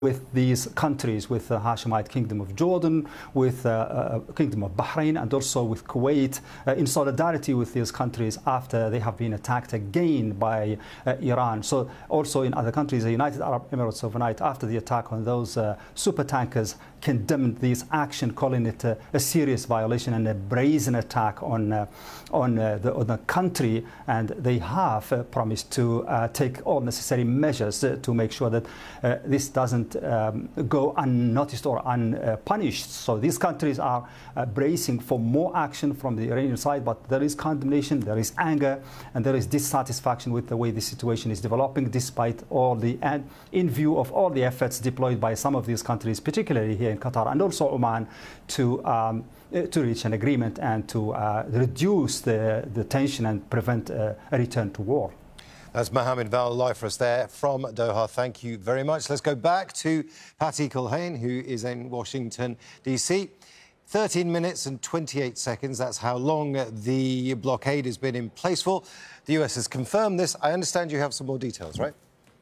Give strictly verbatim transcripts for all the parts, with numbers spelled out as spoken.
with these countries, with the Hashemite Kingdom of Jordan, with the uh, uh, Kingdom of Bahrain, and also with Kuwait, uh, in solidarity with these countries after they have been attacked again by uh, Iran. So also in other countries, the United Arab Emirates overnight, after the attack on those uh, super tankers, condemned this action, calling it uh, a serious violation and a brazen attack on uh, on, uh, the, on the country. And they have uh, promised to uh, take all necessary measures uh, to make sure that uh, this doesn't um, go unnoticed or unpunished. So these countries are uh, bracing for more action from the Iranian side, but there is condemnation, there is anger, and there is dissatisfaction with the way the situation is developing, despite all the, and in view of all the efforts deployed by some of these countries, particularly here in Qatar and also Oman, to um, to reach an agreement and to uh, reduce the, the tension and prevent uh, a return to war. That's Mohammed Val live for us there from Doha. Thank you very much. Let's go back to Patty Culhane, who is in Washington, D C thirteen minutes and twenty-eight seconds. That's how long the blockade has been in place for. The U S has confirmed this. I understand you have some more details, right?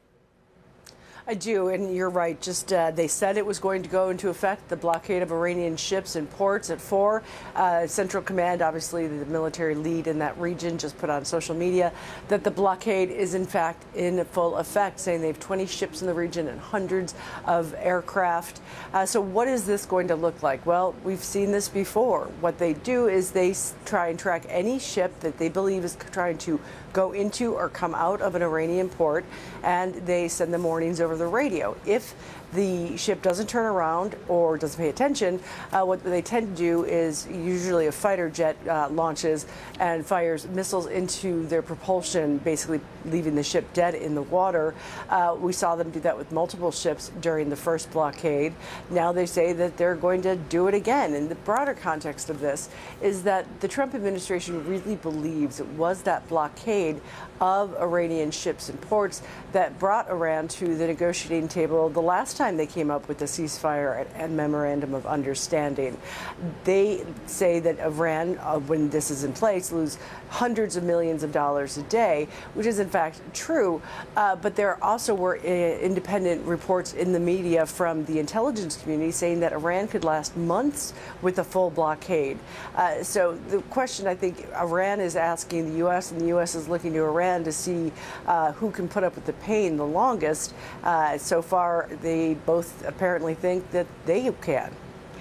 I do, and you're right. Just uh, they said it was going to go into effect, the blockade of Iranian ships and ports at four. Uh, Central Command, obviously the military lead in that region, just put on social media that the blockade is in fact in full effect, saying they have twenty ships in the region and hundreds of aircraft. Uh, so what is this going to look like? Well, we've seen this before. What they do is they try and track any ship that they believe is trying to go into or come out of an Iranian port, and they send them warnings over the radio. If the ship doesn't turn around or doesn't pay attention, uh, what they tend to do is usually a fighter jet uh, launches and fires missiles into their propulsion, basically leaving the ship dead in the water. Uh, we saw them do that with multiple ships during the first blockade. Now they say that they're going to do it again. And the broader context of this is that the Trump administration really believes it was that blockade of Iranian ships and ports that brought Iran to the negotiating table the last time they came up with the ceasefire and memorandum of understanding. They say that Iran, uh, when this is in place, lose hundreds of millions of dollars a day, which is in fact true. Uh, but there also were uh, independent reports in the media from the intelligence community saying that Iran could last months with a full blockade. Uh, so the question I think Iran is asking the U S, and the U S is looking to Iran to see uh, who can put up with the pain the longest. Uh, so far, they both apparently think that they can.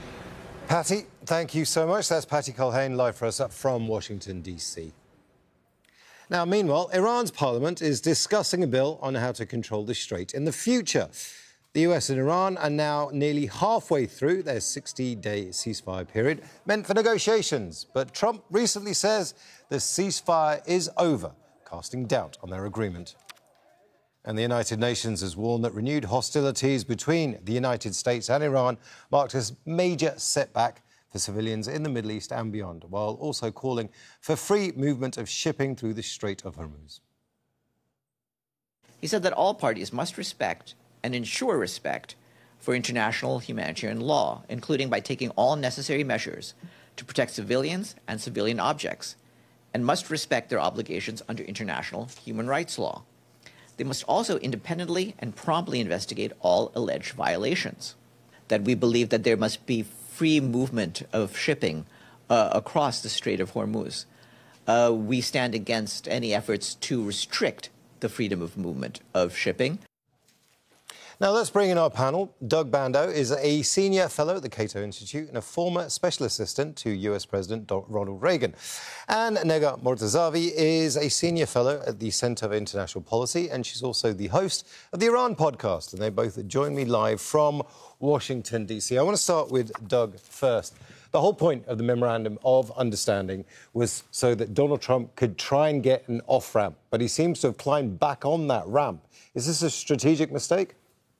Patty, thank you so much. That's Patty Culhane live for us from Washington, D C Now, meanwhile, Iran's parliament is discussing a bill on how to control the Strait in the future. The U S and Iran are now nearly halfway through their sixty-day ceasefire period, meant for negotiations. But Trump recently says the ceasefire is over, casting doubt on their agreement. And the United Nations has warned that renewed hostilities between the United States and Iran marked a major setback for civilians in the Middle East and beyond, while also calling for free movement of shipping through the Strait of Hormuz. He said that all parties must respect and ensure respect for international humanitarian law, including by taking all necessary measures to protect civilians and civilian objects, and must respect their obligations under international human rights law. They must also independently and promptly investigate all alleged violations. That we believe that there must be free movement of shipping uh, across the Strait of Hormuz. Uh, we stand against any efforts to restrict the freedom of movement of shipping. Now, let's bring in our panel. Doug Bandow is a senior fellow at the Cato Institute and a former special assistant to U S President Ronald Reagan. And Negah Mortazavi is a senior fellow at the Center for International Policy, and she's also the host of the Iran podcast. And they both join me live from Washington, D C I want to start with Doug first. The whole point of the Memorandum of Understanding was so that Donald Trump could try and get an off-ramp, but he seems to have climbed back on that ramp. Is this a strategic mistake?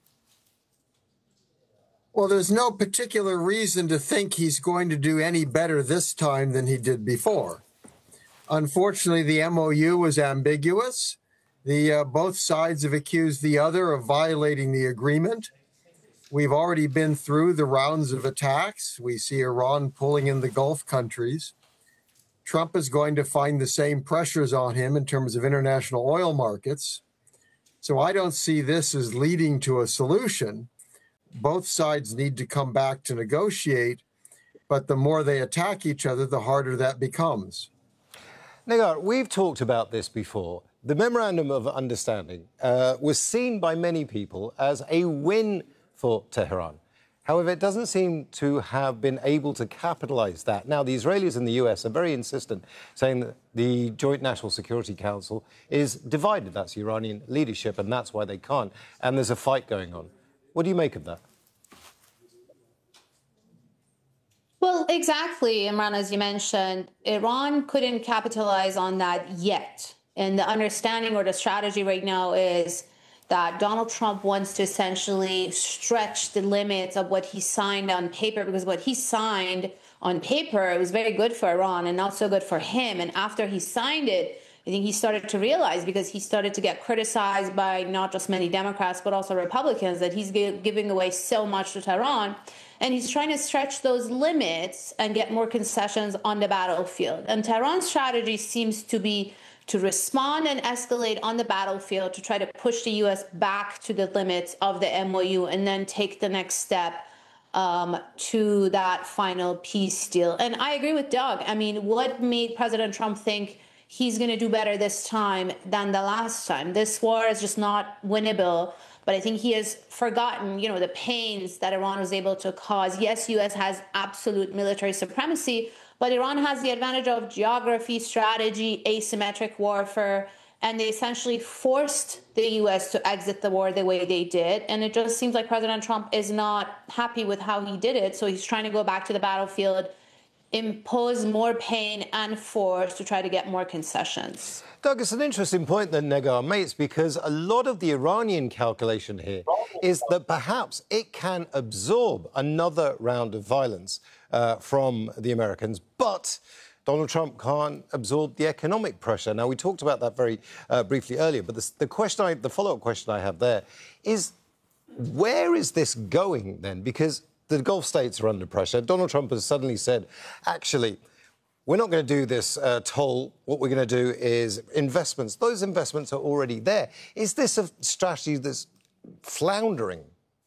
Well, there's no particular reason to think he's going to do any better this time than he did before. Unfortunately, the M O U was ambiguous. The uh, both sides have accused the other of violating the agreement. We've already been through the rounds of attacks. We see Iran pulling in the Gulf countries. Trump is going to find the same pressures on him in terms of international oil markets. So I don't see this as leading to a solution. Both sides need to come back to negotiate, but the more they attack each other, the harder that becomes. Negar, we've talked about this before. The Memorandum of Understanding uh, was seen by many people as a win for Tehran. However, it doesn't seem to have been able to capitalize that. Now, the Israelis and the U S are very insistent, saying that the Joint National Security Council is divided. That's Iranian leadership, and that's why they can't. And there's a fight going on. What do you make of that? Well, exactly, Imran, as you mentioned, Iran couldn't capitalize on that yet. And the understanding or the strategy right now is that Donald Trump wants to essentially stretch the limits of what he signed on paper, because what he signed on paper, it was very good for Iran and not so good for him. And after he signed it, I think he started to realize, because he started to get criticized by not just many Democrats, but also Republicans, that he's giving away so much to Tehran. And he's trying to stretch those limits and get more concessions on the battlefield. And Tehran's strategy seems to be to respond and escalate on the battlefield, to try to push the U S back to the limits of the M O U and then take the next step um, to that final peace deal. And I agree with Doug. I mean, what made President Trump think he's going to do better this time than the last time? This war is just not winnable. But I think he has forgotten, you know, the pains that Iran was able to cause. Yes, U S has absolute military supremacy, but Iran has the advantage of geography, strategy, asymmetric warfare, and they essentially forced the U S to exit the war the way they did. And it just seems like President Trump is not happy with how he did it. So he's trying to go back to the battlefield, impose more pain and force to try to get more concessions. Doug, it's an interesting point that Negar makes, because a lot of the Iranian calculation here is that perhaps it can absorb another round of violence uh, from the Americans, but Donald Trump can't absorb the economic pressure. Now, we talked about that very uh, briefly earlier, but the, the question, I, the follow-up question I have there is, where is this going then? Because the Gulf states are under pressure. Donald Trump has suddenly said, actually, we're not going to do this uh, toll. What we're going to do is investments. Those investments are already there. Is this a strategy that's floundering?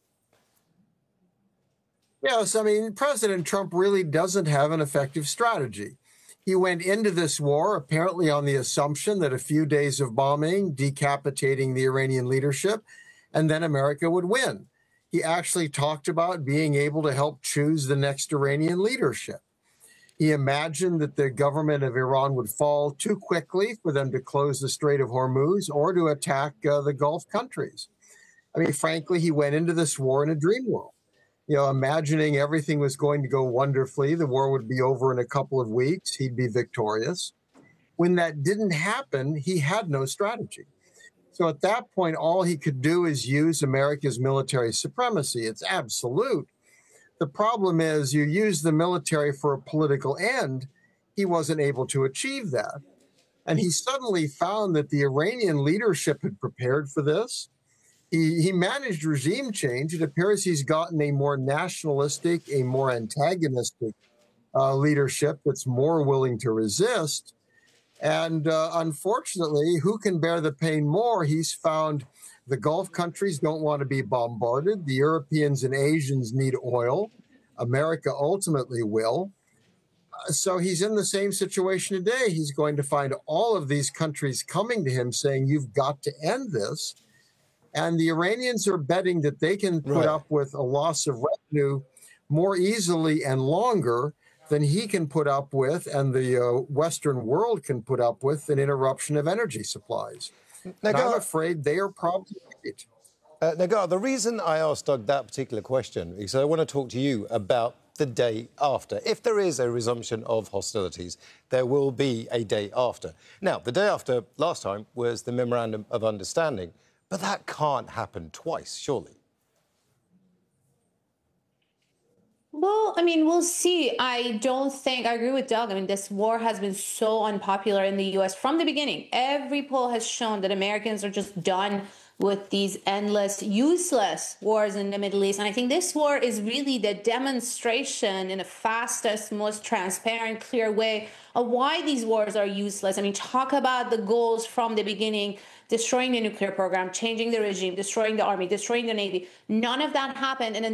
Yes, I mean, President Trump really doesn't have an effective strategy. He went into this war apparently on the assumption that a few days of bombing, decapitating the Iranian leadership, and then America would win. He actually talked about being able to help choose the next Iranian leadership. He imagined that the government of Iran would fall too quickly for them to close the Strait of Hormuz or to attack uh, the Gulf countries. I mean, frankly, he went into this war in a dream world, you know, imagining everything was going to go wonderfully. The war would be over in a couple of weeks. He'd be victorious. When that didn't happen, he had no strategy. So at that point, all he could do is use America's military supremacy. It's absolute. The problem is you use the military for a political end. He wasn't able to achieve that. And he suddenly found that the Iranian leadership had prepared for this. He, he managed regime change. It appears he's gotten a more nationalistic, a more antagonistic uh, leadership that's more willing to resist. And uh, unfortunately, who can bear the pain more? He's found the Gulf countries don't want to be bombarded. The Europeans and Asians need oil. America ultimately will. Uh, so he's in the same situation today. He's going to find all of these countries coming to him saying, you've got to end this. And the Iranians are betting that they can put Right. up with a loss of revenue more easily and longer than he can put up with and the uh, Western world can put up with an interruption of energy supplies. And I'm Negar, afraid they are probably right. uh, Negar, the reason I asked Doug that particular question is I want to talk to you about the day after. If there is a resumption of hostilities, there will be a day after. Now, the day after last time was the Memorandum of Understanding, but that can't happen twice, surely. Well, I mean, we'll see. I don't think, I agree with Doug. I mean, this war has been so unpopular in the U S from the beginning. Every poll has shown that Americans are just done with these endless, useless wars in the Middle East. And I think this war is really the demonstration in the fastest, most transparent, clear way of why these wars are useless. I mean, talk about the goals from the beginning: destroying the nuclear program, changing the regime, destroying the army, destroying the Navy. None of that happened. And then